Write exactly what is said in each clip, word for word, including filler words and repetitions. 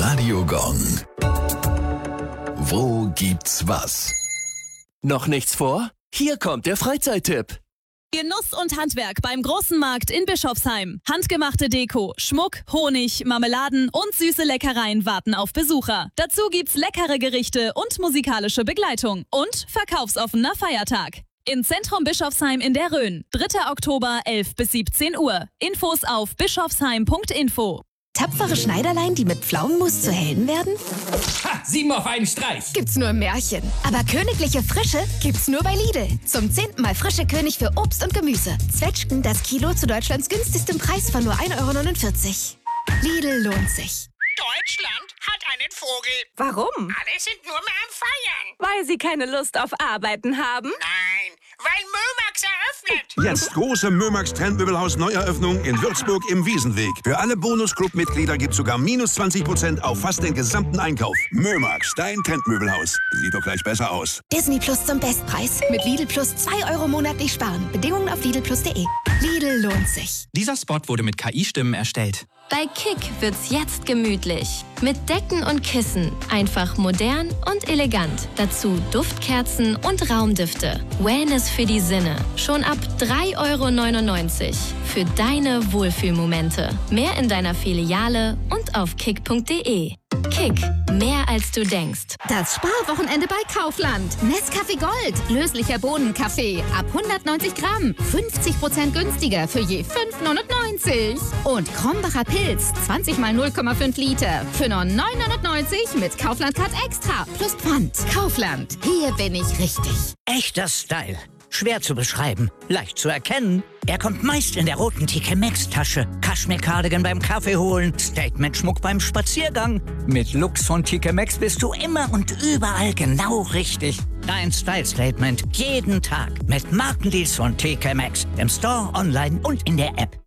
Radio Gong. Wo gibt's was? Noch nichts vor? Hier kommt der Freizeittipp. Genuss und Handwerk beim großen Markt in Bischofsheim. Handgemachte Deko, Schmuck, Honig, Marmeladen und süße Leckereien warten auf Besucher. Dazu gibt's leckere Gerichte und musikalische Begleitung. Und verkaufsoffener Feiertag. Im Zentrum Bischofsheim in der Rhön. dritter Oktober, elf bis siebzehn Uhr. Infos auf bischofsheim punkt info. Tapfere Schneiderlein, die mit Pflaumenmus zu Helden werden? Ha, sieben auf einen Streich. Gibt's nur im Märchen. Aber königliche Frische gibt's nur bei Lidl. Zum zehnten Mal frische König für Obst und Gemüse. Zwetschgen das Kilo zu Deutschlands günstigstem Preis von nur ein Euro neunundvierzig. Lidl lohnt sich. Deutschland hat einen Vogel. Warum? Alle sind nur mehr am Feiern. Weil sie keine Lust auf Arbeiten haben? Nein, weil Mömax eröffnet. Jetzt große Mömax Trendmöbelhaus Neueröffnung in Würzburg im Wiesenweg. Für alle Bonus-Club-Mitglieder gibt's sogar minus zwanzig Prozent auf fast den gesamten Einkauf. Mömax, dein Trendmöbelhaus. Sieht doch gleich besser aus. Disney Plus zum Bestpreis. Mit Lidl Plus zwei Euro monatlich sparen. Bedingungen auf lidl plus punkt de. Lidl lohnt sich. Dieser Spot wurde mit K I-Stimmen erstellt. Bei Kick wird's jetzt gemütlich. Mit Decken und Kissen. Einfach modern und elegant. Dazu Duftkerzen und Raumdüfte. Wellness für die Sinne. Schon ab drei Euro neunundneunzig. Für deine Wohlfühlmomente. Mehr in deiner Filiale und auf kick punkt de. Kick. Mehr als du denkst. Das Sparwochenende bei Kaufland. Nescafé Gold. Löslicher Bohnenkaffee. Ab hundertneunzig Gramm. fünfzig Prozent günstiger für je fünf neunundneunzig. Und Krombacher Pilz. zwanzig mal null Komma fünf Liter. Für nur neun neunundneunzig mit Kaufland Card Extra. Plus Pfand. Kaufland. Hier bin ich richtig. Echter Style. Schwer zu beschreiben, leicht zu erkennen. Er kommt meist in der roten T K Maxx-Tasche. Kaschmir-Cardigan beim Kaffee holen, Statement-Schmuck beim Spaziergang. Mit Looks von T K Maxx bist du immer und überall genau richtig. Dein Style-Statement jeden Tag mit Markendeals von T K Maxx. Im Store, online und in der App.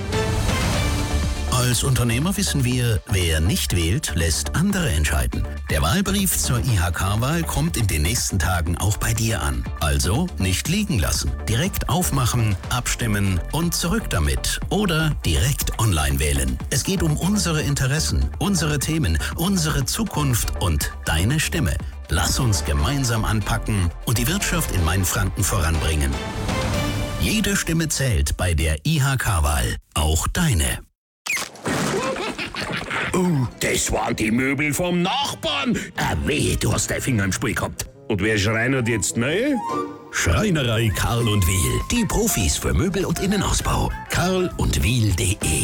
Als Unternehmer wissen wir, wer nicht wählt, lässt andere entscheiden. Der Wahlbrief zur I H K-Wahl kommt in den nächsten Tagen auch bei dir an. Also nicht liegen lassen. Direkt aufmachen, abstimmen und zurück damit. Oder direkt online wählen. Es geht um unsere Interessen, unsere Themen, unsere Zukunft und deine Stimme. Lass uns gemeinsam anpacken und die Wirtschaft in Mainfranken voranbringen. Jede Stimme zählt bei der I H K-Wahl. Auch deine. Oh, das waren die Möbel vom Nachbarn. Ah, weh, du hast deinen Finger im Spiel gehabt. Und wer schreinert jetzt neu? Schreinerei Karl und Wiel. Die Profis für Möbel und Innenausbau. karl und wiel punkt de.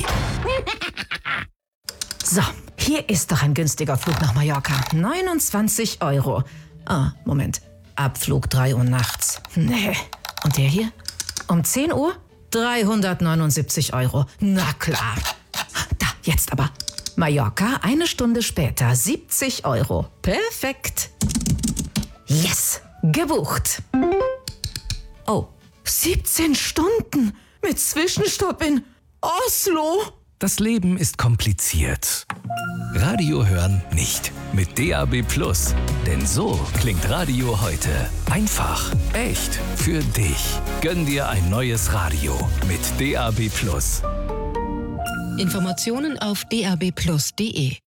So, hier ist doch ein günstiger Flug nach Mallorca. neunundzwanzig Euro. Ah, Moment. Abflug drei Uhr nachts. Nee. Und der hier? Um zehn Uhr? dreihundertneunundsiebzig Euro. Na klar. Da, jetzt aber. Mallorca, eine Stunde später, siebzig Euro. Perfekt. Yes, gebucht. Oh, siebzehn Stunden mit Zwischenstopp in Oslo. Das Leben ist kompliziert. Radio hören nicht. Mit D A B Plus. Denn so klingt Radio heute. Einfach, echt, für dich. Gönn dir ein neues Radio mit D A B Plus. Informationen auf d a b plus punkt de.